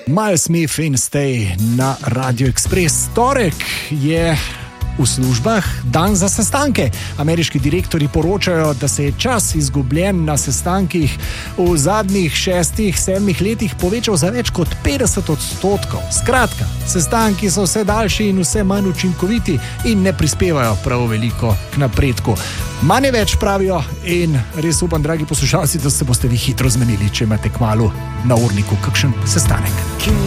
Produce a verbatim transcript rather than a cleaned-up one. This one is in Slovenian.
Miles Smith in Stay na Radio Express. Torek je v službah dan za sestanke. Ameriški direktori poročajo, da se je čas izgubljen na sestankih v zadnjih šestih, sedmih letih povečal za več kot petdeset odstotkov. Skratka, sestanki so vse daljši in vse manj učinkoviti in ne prispevajo prav veliko k napredku. Manj več pravijo in res upam, dragi poslušalci, da se boste vi hitro zmenili, če imate kmalu na urniku kakšen sestanek.